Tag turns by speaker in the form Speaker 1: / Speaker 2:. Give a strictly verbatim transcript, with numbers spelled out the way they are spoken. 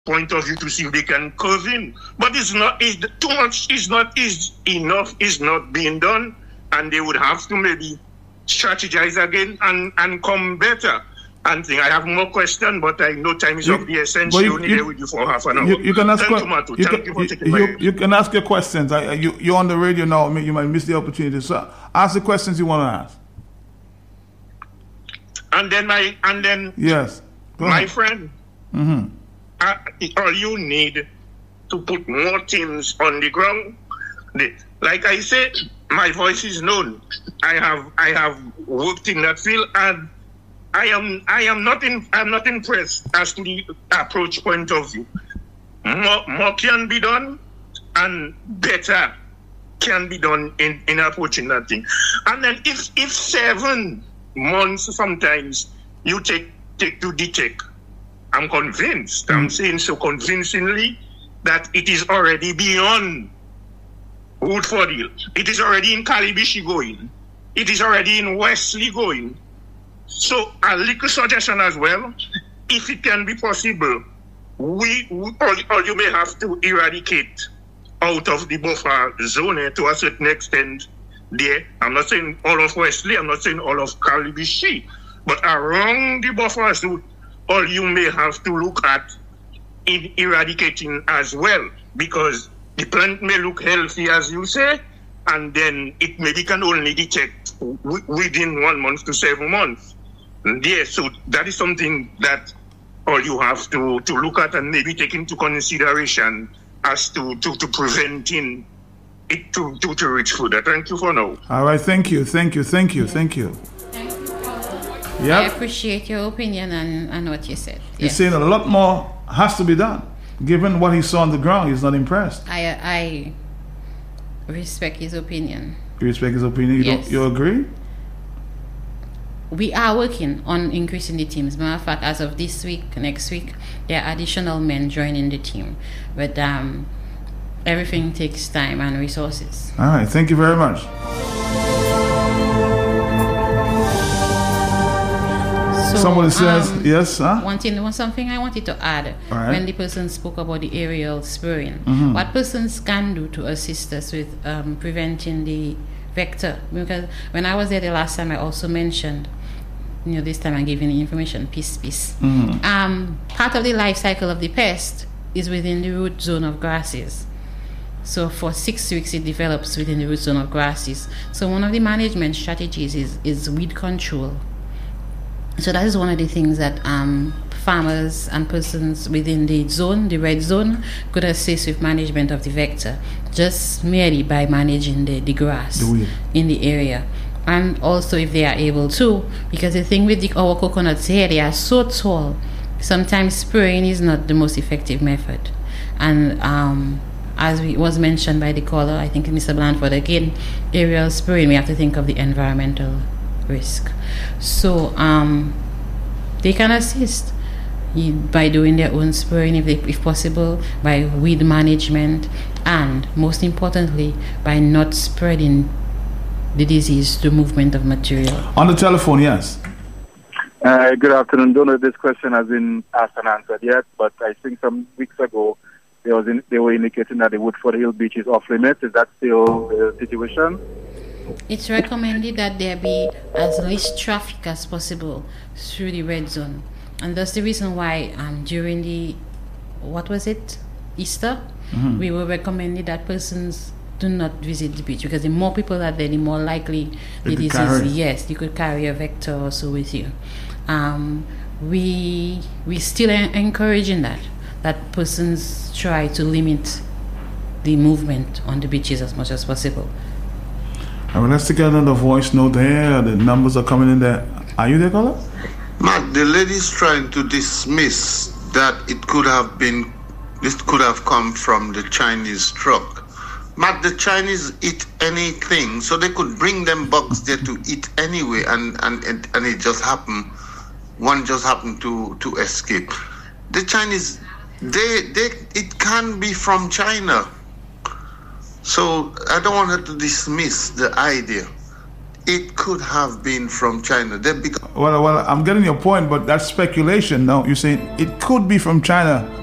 Speaker 1: point of view to see if they can curve in. But it's not, it's too much is not is enough is not being done, and they would have to maybe strategize again and, and come better. And think I have more questions, but I know time is
Speaker 2: you,
Speaker 1: of the essence. You, only there with you for half an hour.
Speaker 2: You, you can ask
Speaker 1: Thank
Speaker 2: que-
Speaker 1: you,
Speaker 2: you,
Speaker 1: Thank
Speaker 2: can,
Speaker 1: you for taking
Speaker 2: you,
Speaker 1: my
Speaker 2: you, you can ask your questions. I, you, you're on the radio now. You might miss the opportunity. So ask the questions you want to ask.
Speaker 1: And then my and then
Speaker 2: yes, Go
Speaker 1: my
Speaker 2: ahead.
Speaker 1: friend.
Speaker 2: Mm-hmm.
Speaker 1: Uh, all you need to put more teams on the ground. The, like I said, my voice is known. I have I have worked in that field, and I am I am not in I'm not impressed as to the approach point of view. More more can be done, and better can be done in, in approaching that thing. And then if if seven months sometimes you take take to detect, I'm convinced, I'm saying so convincingly, that it is already beyond Woodford Hill. It is already in Calibishi going. It is already in Wesley going. So a little suggestion as well, if it can be possible, we, we or, or you may have to eradicate out of the buffer zone eh, to a certain extent there. I'm not saying all of Wesley, I'm not saying all of Calibishi, but around the buffer zone, or you may have to look at in eradicating as well, because the plant may look healthy, as you say, and then it maybe can only detect w- within one month to seven months. Yeah, so that is something that all you have to, to look at and maybe take into consideration as to, to, to preventing it to, to, to reach further. Thank you for now.
Speaker 2: All right, thank you, thank you, thank you, thank you.
Speaker 3: Yep. I appreciate your opinion and, and what you said.
Speaker 2: He's
Speaker 3: yes.
Speaker 2: saying a lot more has to be done. Given what he saw on the ground, he's not impressed.
Speaker 3: I I respect his opinion.
Speaker 2: You respect his opinion? You,
Speaker 3: yes.
Speaker 2: don't, you agree?
Speaker 3: We are working on increasing the teams. Matter of fact, as of this week, next week, there are additional men joining the team. But um, everything takes time and resources.
Speaker 2: All right, thank you very much.
Speaker 3: So,
Speaker 2: Somebody says,
Speaker 3: um,
Speaker 2: yes, huh?
Speaker 3: One thing, one something I wanted to add,
Speaker 2: right.
Speaker 3: when the person spoke about the aerial spraying,
Speaker 2: mm-hmm.
Speaker 3: what persons can do to assist us with um, preventing the vector. Because when I was there the last time, I also mentioned, you know, this time I'm giving the information, piece, piece.
Speaker 2: Mm-hmm.
Speaker 3: Um, part of the life cycle of the pest is within the root zone of grasses. So for six weeks, it develops within the root zone of grasses. So one of the management strategies is, is weed control. So that is one of the things that um, farmers and persons within the zone, the red zone, could assist with management of the vector, just merely by managing the, the grass
Speaker 2: the
Speaker 3: in the area. And also if they are able to, because the thing with the, our coconuts here, they are so tall, sometimes spraying is not the most effective method. And um, as we, was mentioned by the caller, I think Mister Blandford again, aerial spraying, we have to think of the environmental risk. So um, they can assist by doing their own spraying if, they, if possible, by weed management, and most importantly by not spreading the disease through movement of material.
Speaker 2: On the telephone, yes.
Speaker 4: Uh, good afternoon. Don't know if this question has been asked and answered yet, but I think some weeks ago there was in, they were indicating that the Woodford Hill beach is off limits. Is that still the situation?
Speaker 3: It's recommended that there be as least traffic as possible through the red zone, and that's the reason why um, during the, what was it, Easter, mm-hmm. we were recommended that persons do not visit the beach, because the more people are there, the more likely the disease. Carry. Yes, you could carry a vector also with you. Um, we we still are encouraging that that persons try to limit the movement on the beaches as much as possible.
Speaker 2: All right, let's take another voice note there. The numbers are coming in there. Are you there, caller?
Speaker 5: Mark, the lady's trying to dismiss that it could have been, this could have come from the Chinese truck. Mark, the Chinese eat anything, so they could bring them bugs there to eat anyway, and and and, and it just happened. One just happened to to escape. The Chinese, they they it can be from China. So I don't want her to dismiss the idea. It could have been from China.
Speaker 2: Well, well, I'm getting your point, but that's speculation. Now you're saying it could be from China.